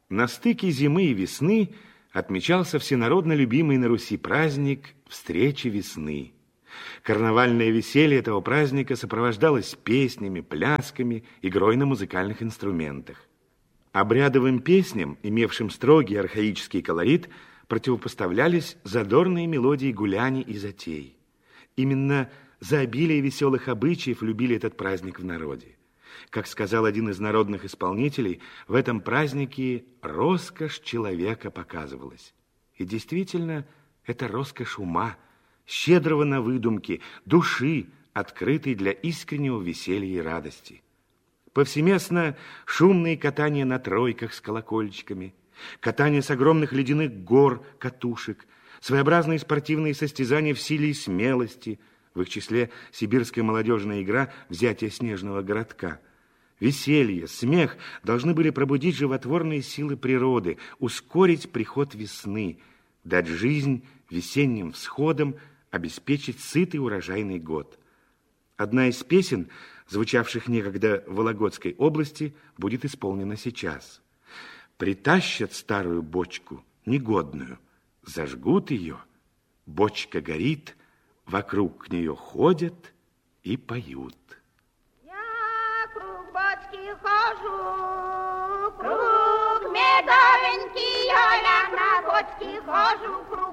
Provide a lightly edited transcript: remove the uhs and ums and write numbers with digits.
На стыке зимы и весны отмечался всенародно любимый на Руси праздник встречи весны. Карнавальное веселье этого праздника сопровождалось песнями, плясками, игрой на музыкальных инструментах. Обрядовым песням, имевшим строгий архаический колорит, противопоставлялись задорные мелодии гуляний и затей. Именно за обилие веселых обычаев любили этот праздник в народе. Как сказал один из народных исполнителей, в этом празднике роскошь человека показывалась. И действительно, это роскошь ума, щедрого на выдумки, души, открытой для искреннего веселья и радости. Повсеместно шумные катания на тройках с колокольчиками, катание с огромных ледяных гор катушек, своеобразные спортивные состязания в силе и смелости, в их числе сибирская молодежная игра «Взятие снежного городка». Веселье, смех должны были пробудить животворные силы природы, ускорить приход весны, дать жизнь весенним всходам, обеспечить сытый урожайный год. Одна из песен, звучавших некогда в Вологодской области, будет исполнена сейчас. Притащат старую бочку, негодную, зажгут ее, бочка горит, вокруг нее ходят и поют. Я круг бочки хожу, круг медовенький, я на бочке хожу, круг